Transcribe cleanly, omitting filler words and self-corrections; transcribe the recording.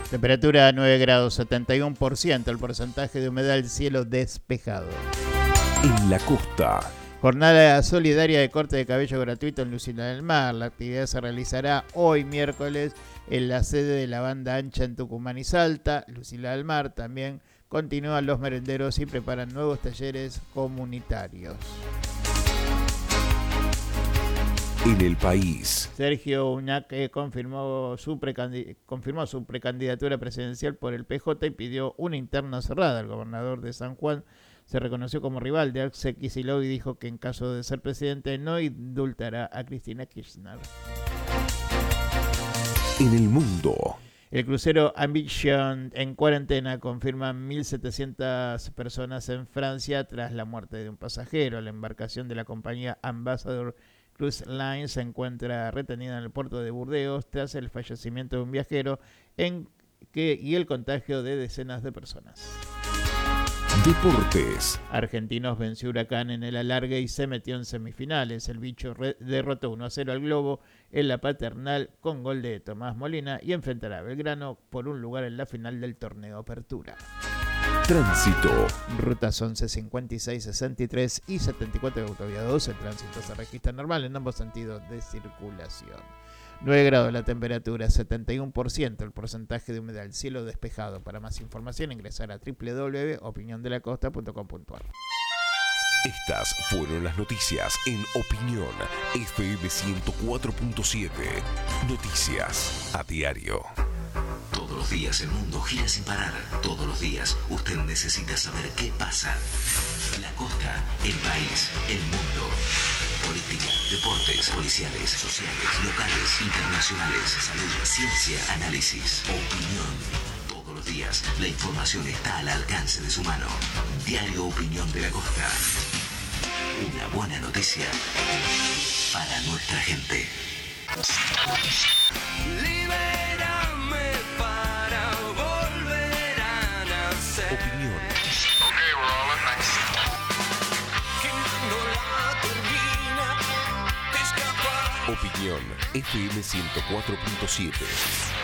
Temperatura 9 grados, 71%, el porcentaje de humedad del cielo despejado. En la costa. Jornada solidaria de corte de cabello gratuito en Lucila del Mar. La actividad se realizará hoy miércoles en la sede de la Banda Ancha en Tucumán y Salta. Lucila del Mar también continúan los merenderos y preparan nuevos talleres comunitarios. En el país. Sergio Uñac confirmó su precandidatura presidencial por el PJ y pidió una interna cerrada. El gobernador de San Juan se reconoció como rival de Axel Kicillof y dijo que en caso de ser presidente no indultará a Cristina Kirchner. En el mundo. El crucero Ambition en cuarentena confirma 1.700 personas en Francia tras la muerte de un pasajero. La embarcación de la compañía Ambassador Cruise Line se encuentra retenida en el puerto de Burdeos tras el fallecimiento de un viajero y el contagio de decenas de personas. Deportes. Argentinos venció Huracán en el alargue y se metió en semifinales. El bicho derrotó 1-0 al Globo en la Paternal con gol de Tomás Molina y enfrentará a Belgrano por un lugar en la final del torneo Apertura. Tránsito. Rutas 11, 56, 63 y 74 de Autovía 2. El tránsito se registra normal en ambos sentidos de circulación. 9 grados la temperatura, 71%, el porcentaje de humedad, el cielo despejado. Para más información ingresar a www.opiniondelacosta.com.ar. Estas fueron las noticias en Opinión FM 104.7. Noticias a diario. Todos los días el mundo gira sin parar. Todos los días usted necesita saber qué pasa. La costa, el país, el mundo. Política, deportes, policiales, sociales, locales, internacionales, salud, ciencia, análisis, opinión. Todos los días la información está al alcance de su mano. Diario Opinión de la Costa. Una buena noticia para nuestra gente. Libérame para volver a nacer. Opinión. Okay, we're all in nice. Que no la termina de escapar. Opinión FM 104.7.